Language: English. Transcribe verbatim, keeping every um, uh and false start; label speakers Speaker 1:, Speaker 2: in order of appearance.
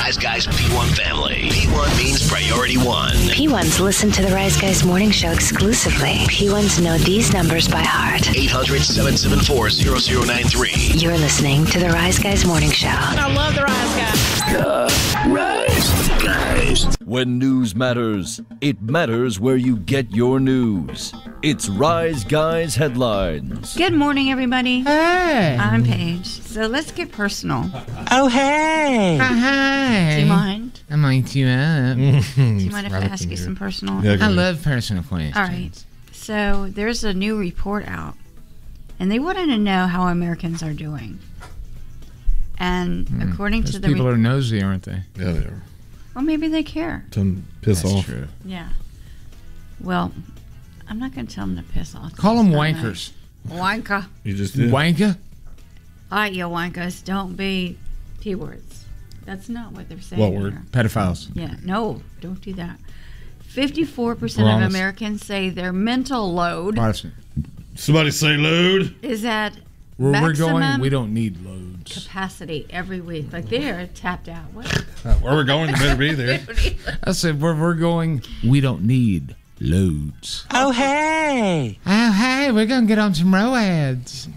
Speaker 1: Rise Guys P one family. P one means priority one.
Speaker 2: P ones listen to the Rise Guys morning show exclusively. P ones know these numbers by heart.
Speaker 1: eight hundred, seven seven four, zero zero nine three.
Speaker 2: You're listening to the Rise Guys morning show.
Speaker 3: I love the Rise Guys.
Speaker 1: The Rise Guys.
Speaker 4: When news matters, it matters where you get your news. It's Rise Guys headlines.
Speaker 3: Good morning, everybody.
Speaker 5: Hey.
Speaker 3: I'm Paige. So let's get personal.
Speaker 5: Oh, hey. Hi.
Speaker 3: Do you mind?
Speaker 5: I might you up.
Speaker 3: Do you mind if I ask you some personal?
Speaker 5: Yeah, I love personal questions.
Speaker 3: All right. So there's a new report out, and they wanted to know how Americans are doing. And
Speaker 5: Mm.
Speaker 3: according
Speaker 5: Those
Speaker 3: to the
Speaker 5: people
Speaker 3: re-
Speaker 5: are nosy, aren't they?
Speaker 6: Yeah, they are.
Speaker 3: Well, maybe they care.
Speaker 6: To piss
Speaker 5: That's
Speaker 6: off.
Speaker 5: true.
Speaker 3: Yeah. Well, I'm not going to tell them to piss off.
Speaker 5: Call them
Speaker 3: It's not
Speaker 5: wankers.
Speaker 3: nice. Wanker.
Speaker 6: You just did.
Speaker 5: Wanker?
Speaker 3: All right, you wankers, don't be P words. That's not what they're saying.
Speaker 6: What word?
Speaker 3: here.
Speaker 5: Pedophiles.
Speaker 3: Yeah, no, don't do that. fifty-four percent
Speaker 5: Wrong.
Speaker 3: of Americans say their mental load
Speaker 5: Protestant.
Speaker 6: Somebody say load.
Speaker 3: is at
Speaker 5: Where we're
Speaker 3: maximum
Speaker 5: going, we don't need loads.
Speaker 3: capacity every week. Like they're tapped out. What?
Speaker 6: Uh, where we're going, you better be there.
Speaker 5: I said, where we're going, we don't need loads.
Speaker 7: Oh, hey.
Speaker 5: Oh, hey, we're going to get on some roads.